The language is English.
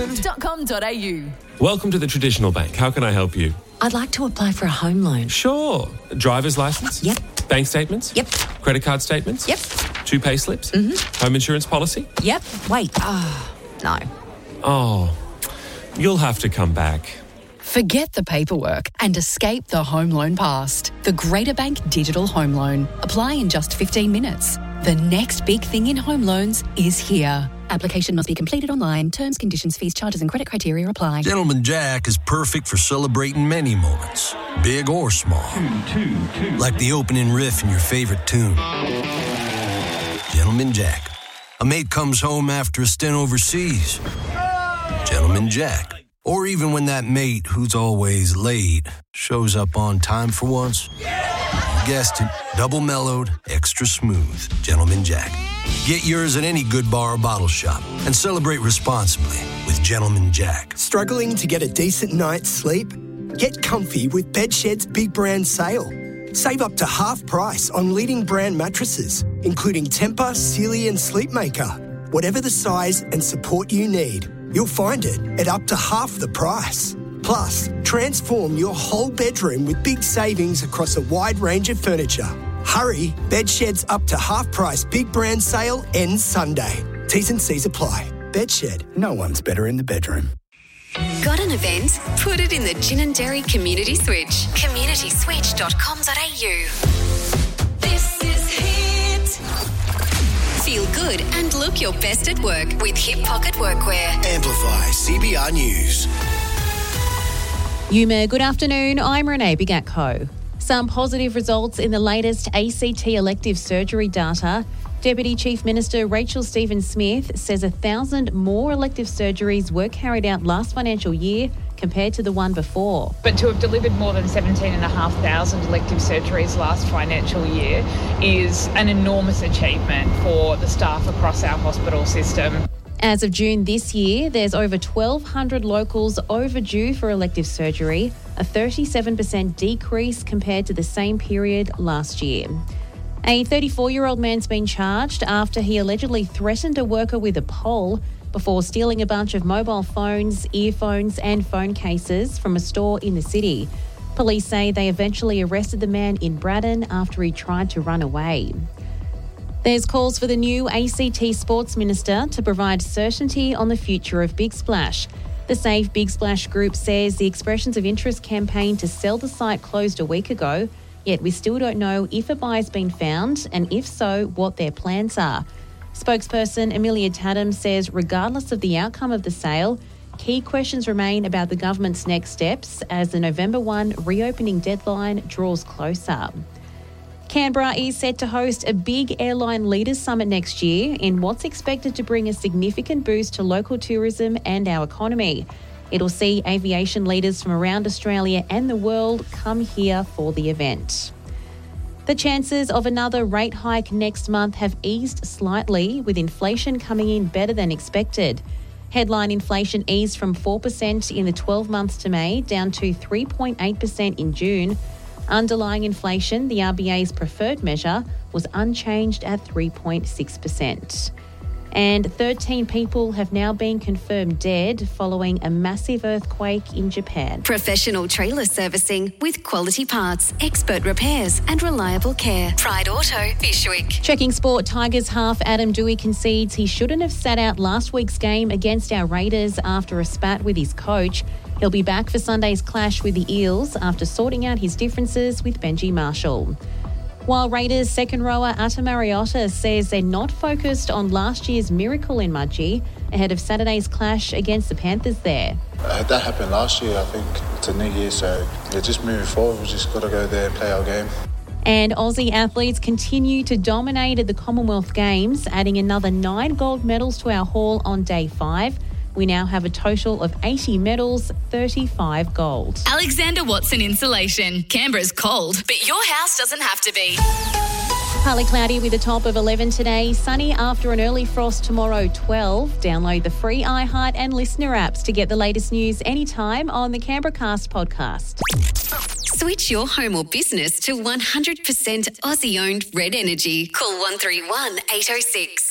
Bank.com.au. Welcome to the Traditional Bank. How can I help you? I'd like to apply for a home loan. Sure. Driver's license? Yep. Bank statements? Yep. Credit card statements? Yep. 2 pay slips? Mm-hmm. Home insurance policy? Yep. Wait. No. Oh, you'll have to come back. Forget the paperwork and escape the home loan past. The Greater Bank Digital Home Loan. Apply in just 15 minutes. The next big thing in home loans is here. Application must be completed online. Terms, conditions, fees, charges and credit criteria apply. Gentleman Jack is perfect for celebrating many moments, big or small. Like the opening riff in your favorite tune. Gentleman Jack. A mate comes home after a stint overseas. Gentleman Jack. Or even when that mate, who's always late, shows up on time for once. You guessed it, double mellowed, extra smooth. Gentleman Jack. Get yours at any good bar or bottle shop and celebrate responsibly with Gentleman Jack. Struggling to get a decent night's sleep? Get comfy with Bedshed's big brand sale. Save up to half price on leading brand mattresses, including Tempur, Sealy and Sleepmaker. Whatever the size and support you need, you'll find it at up to half the price. Plus, transform your whole bedroom with big savings across a wide range of furniture. Hurry, Bedshed's up to half price big brand sale ends Sunday. T's and C's apply. Bedshed, no one's better in the bedroom. Got an event? Put it in the Ginninderry Community Switch. communityswitch.com.au. This is Hit. Feel good and look your best at work with Hip Pocket Workwear. Amplify CBR News. Yuma, good afternoon. I'm Renee Bigatko. Some positive results in the latest ACT elective surgery data. Deputy Chief Minister Rachel Stephen-Smith says 1,000 more elective surgeries were carried out last financial year compared to the one before. But to have delivered more than 17,500 elective surgeries last financial year is an enormous achievement for the staff across our hospital system. As of June this year, there's over 1,200 locals overdue for elective surgery, a 37% decrease compared to the same period last year. A 34-year-old man's been charged after he allegedly threatened a worker with a pole before stealing a bunch of mobile phones, earphones and phone cases from a store in the city. Police say they eventually arrested the man in Braddon after he tried to run away. There's calls for the new ACT Sports Minister to provide certainty on the future of Big Splash. The Save Big Splash group says the Expressions of Interest campaign to sell the site closed a week ago, yet we still don't know if a buyer's been found and if so, what their plans are. Spokesperson Amelia Tatum says regardless of the outcome of the sale, key questions remain about the government's next steps as the November 1 reopening deadline draws closer. Canberra is set to host a big airline leaders summit next year in what's expected to bring a significant boost to local tourism and our economy. It'll see aviation leaders from around Australia and the world come here for the event. The chances of another rate hike next month have eased slightly, with inflation coming in better than expected. Headline inflation eased from 4% in the 12 months to May down to 3.8% in June. Underlying inflation, the RBA's preferred measure, was unchanged at 3.6%. And 13 people have now been confirmed dead following a massive earthquake in Japan. Professional trailer servicing with quality parts, expert repairs and reliable care. Pride Auto, Bishwick. Checking sport, Tigers half Adam Dewey concedes he shouldn't have sat out last week's game against our Raiders after a spat with his coach. He'll be back for Sunday's clash with the Eels after sorting out his differences with Benji Marshall. While Raiders second rower Ata Mariota says they're not focused on last year's miracle in Mudgee ahead of Saturday's clash against the Panthers there. That happened last year, I think. It's a new year, so just moving forward, we've just got to go there and play our game. And Aussie athletes continue to dominate at the Commonwealth Games, adding another 9 gold medals to our haul on day 5. We now have a total of 80 medals, 35 gold. Alexander Watson Insulation. Canberra's cold, but your house doesn't have to be. Partly cloudy with a top of 11 today. Sunny after an early frost tomorrow, 12. Download the free iHeart and Listener apps to get the latest news anytime on the Canberra Cast podcast. Switch your home or business to 100% Aussie-owned Red Energy. Call 131 806.